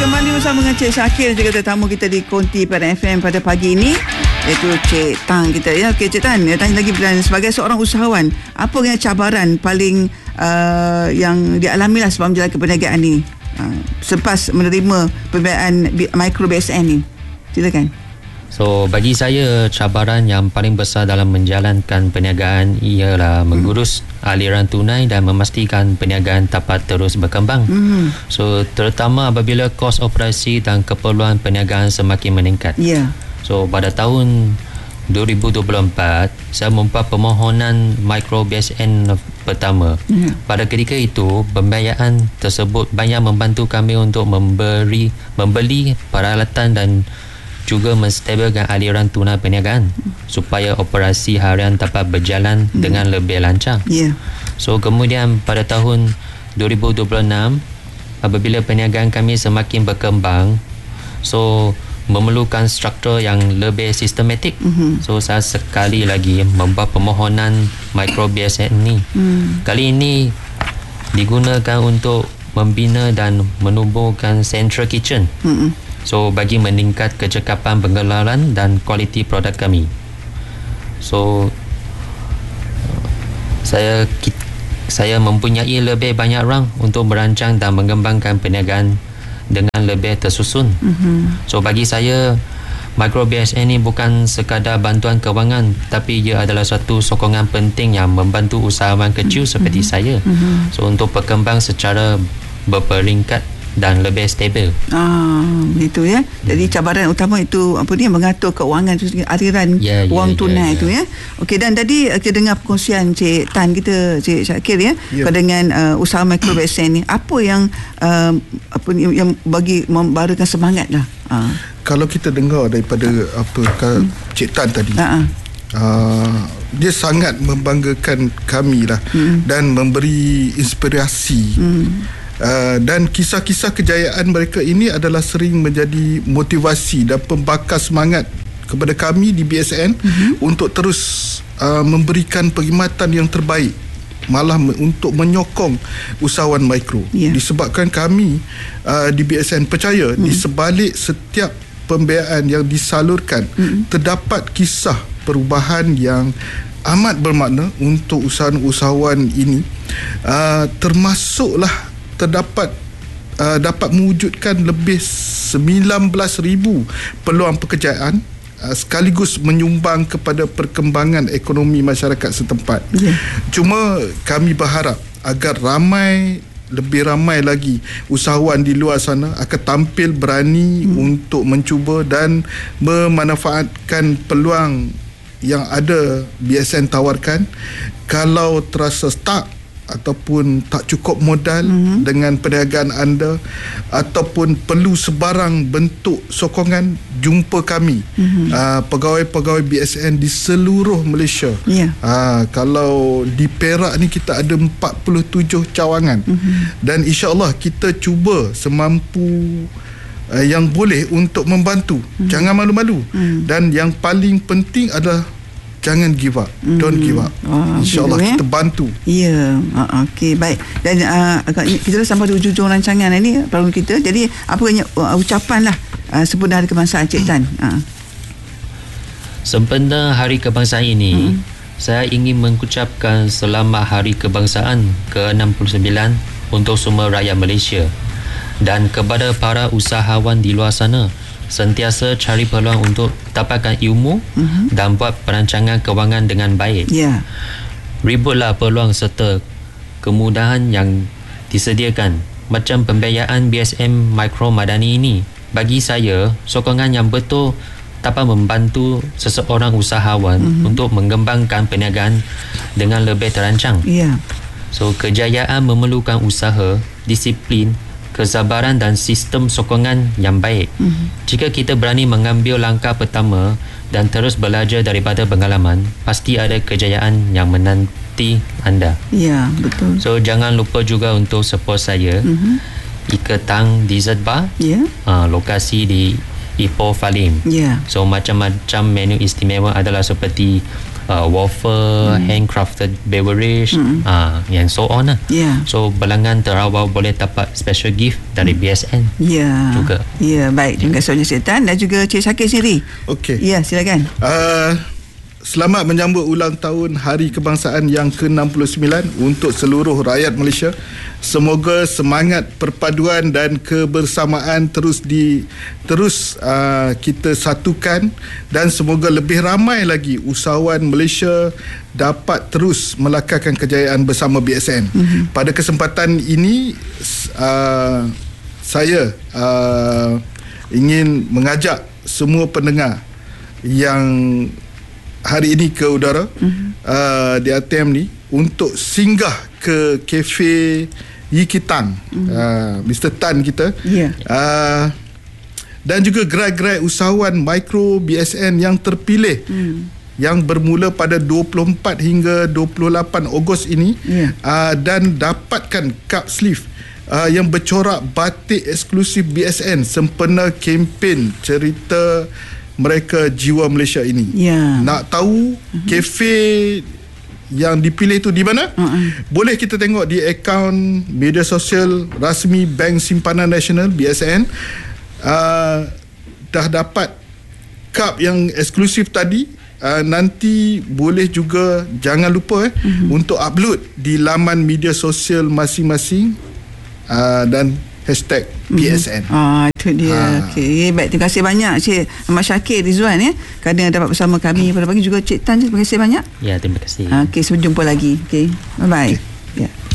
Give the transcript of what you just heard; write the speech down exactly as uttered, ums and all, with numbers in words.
kembali bersama dengan Cik Syakir juga tetamu kita di Konti pada F M pada pagi ini, iaitu Cik Tan kita ya. Okey Cik Tan, ya, tanya lagi dan sebagai seorang usahawan, apa yang cabaran paling uh, yang dialami lah sebelum menjalankan perniagaan ni uh, selepas menerima pembiayaan Micro B S N ni? Silakan. So bagi saya, cabaran yang paling besar dalam menjalankan perniagaan ialah mengurus hmm. aliran tunai dan memastikan perniagaan dapat terus berkembang. Hmm. So terutama apabila kos operasi dan keperluan perniagaan semakin meningkat. Yeah. So pada tahun dua ribu dua puluh empat saya membuat permohonan Micro B S N pertama. Yeah. Pada ketika itu pembiayaan tersebut banyak membantu kami untuk memberi membeli peralatan dan juga menstabilkan aliran tunai perniagaan supaya operasi harian dapat berjalan hmm. dengan lebih lancar. Yeah. So kemudian pada tahun dua ribu dua puluh enam apabila perniagaan kami semakin berkembang, so memerlukan struktur yang lebih sistematik. Mm-hmm. So saya sekali lagi membuat permohonan Micro B S N ni. Mm. Kali ini digunakan untuk membina dan menubuhkan central kitchen. Mm-hmm. So bagi meningkat kecekapan pengeluaran dan kualiti produk kami. So saya saya mempunyai lebih banyak ruang untuk merancang dan mengembangkan perniagaan dengan lebih tersusun. Mm-hmm. So bagi saya, Micro B S N ini bukan sekadar bantuan kewangan, tapi ia adalah satu sokongan penting yang membantu usahawan kecil mm-hmm. seperti saya. Mm-hmm. So untuk berkembang secara berperingkat dan lebih stabil. Ah, itu ya. Jadi hmm. cabaran utama itu apa ni, mengatur keuangan tu, aliran yeah, wang yeah, tunai yeah, itu yeah. ya. Okey, dan tadi kita dengar perkongsian Cik Tan kita, Cik Syakir ya, yeah. dengan uh, usaha Micro B S N ni. Apa yang uh, apa ni yang bagi membarakan semangat dah? Uh. Kalau kita dengar daripada apa hmm. Cik Tan tadi. Uh-huh. Uh, dia sangat membanggakan kami lah hmm. dan memberi inspirasi. Hmm. Uh, dan kisah-kisah kejayaan mereka ini adalah sering menjadi motivasi dan pembakar semangat kepada kami di B S N mm-hmm. untuk terus uh, memberikan perkhidmatan yang terbaik, malah me- untuk menyokong usahawan mikro. Yeah. Disebabkan kami uh, di B S N percaya mm-hmm. di sebalik setiap pembiayaan yang disalurkan mm-hmm. terdapat kisah perubahan yang amat bermakna untuk usahawan-usahawan ini, uh, termasuklah terdapat uh, dapat mewujudkan lebih sembilan belas ribu peluang pekerjaan uh, sekaligus menyumbang kepada perkembangan ekonomi masyarakat setempat. Yeah. Cuma kami berharap agar ramai lebih ramai lagi usahawan di luar sana akan tampil berani hmm. untuk mencuba dan memanfaatkan peluang yang ada B S N tawarkan. Kalau terasa stuck ataupun tak cukup modal mm-hmm. dengan perniagaan anda, ataupun perlu sebarang bentuk sokongan, jumpa kami mm-hmm. uh, pegawai-pegawai B S N di seluruh Malaysia. Yeah. Uh, kalau di Perak ni kita ada empat puluh tujuh cawangan mm-hmm. dan insya-Allah kita cuba semampu uh, yang boleh untuk membantu. Mm-hmm. Jangan malu-malu. Mm-hmm. Dan yang paling penting adalah jangan give up. Hmm. Don't give up. Oh, InsyaAllah kita ya? bantu. Ya. Yeah. Okey, baik. Dan uh, kita dah sampai di ujung rancangan ini, program kita. Jadi, apa uh, ucapan lah uh, sempena Hari Kebangsaan Cik Tan? Uh. Sempena Hari Kebangsaan ini, hmm. saya ingin mengucapkan selamat Hari Kebangsaan ke enam puluh sembilan untuk semua rakyat Malaysia. Dan kepada para usahawan di luar sana, sentiasa cari peluang untuk dapatkan ilmu uh-huh. dan buat perancangan kewangan dengan baik. Yeah. Ributlah peluang serta kemudahan yang disediakan. Macam pembiayaan B S M Micro Madani ini, bagi saya sokongan yang betul dapat membantu seseorang usahawan uh-huh. untuk mengembangkan perniagaan dengan lebih terancang. Yeah. So kejayaan memerlukan usaha, disiplin, kesabaran dan sistem sokongan yang baik. Mm-hmm. Jika kita berani mengambil langkah pertama dan terus belajar daripada pengalaman, pasti ada kejayaan yang menanti anda. Ya, betul. So jangan lupa juga untuk support saya. Mm-hmm. Iketang Dessert Bar. Ya. Yeah. Uh, lokasi di Ipoh Falim. Ya. Yeah. So macam-macam menu istimewa adalah seperti uh, wafer, hmm. handcrafted beverage, hmm. uh, and so on lah. Yeah. So pelanggan terawal boleh dapat special gift dari B S N yeah. juga. Ya, yeah, baik. Terima kasih Encik Tan dan juga Cik Syakir sendiri. Okey. Ya, yeah, silakan. Uh, Selamat menyambut ulang tahun Hari Kebangsaan yang ke enam puluh sembilan untuk seluruh rakyat Malaysia. Semoga semangat perpaduan dan kebersamaan terus di terus uh, kita satukan dan semoga lebih ramai lagi usahawan Malaysia dapat terus melakarkan kejayaan bersama B S N. Mm-hmm. Pada kesempatan ini uh, saya uh, ingin mengajak semua pendengar yang hari ini ke udara uh-huh. uh, di A T M ni untuk singgah ke kafe Yikitang, uh-huh. uh, Mister Tan kita, yeah. uh, dan juga gerai-gerai usahawan mikro B S N yang terpilih uh-huh. yang bermula pada dua puluh empat hingga dua puluh lapan Ogos ini, yeah. uh, dan dapatkan cup sleeve uh, yang bercorak batik eksklusif B S N sempena kempen cerita mereka jiwa Malaysia ini. Yeah. Nak tahu uh-huh. kafe yang dipilih itu di mana? Uh-huh. Boleh kita tengok di akaun media sosial rasmi Bank Simpanan Nasional B S N. Uh, dah dapat cup yang eksklusif tadi. Uh, nanti boleh juga jangan lupa eh, uh-huh. untuk upload di laman media sosial masing-masing uh, dan hashtag B S N. Ah, itu dia. Ha. Okey, baik, terima kasih banyak Cik Ahmad Syakir Rizwan ya. Kerana dapat bersama kami pada pagi, juga Cik Tan, terima kasih banyak. Ya, terima kasih. Okey, sampai jumpa lagi. Okey. Bye bye. Okay. Ya.